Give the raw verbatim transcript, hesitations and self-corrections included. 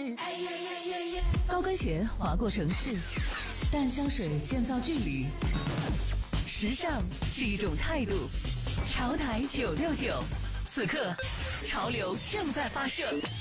高跟鞋划过城市，淡香水建造距离。时尚是一种态度。潮台九六九，此刻潮流正在发射。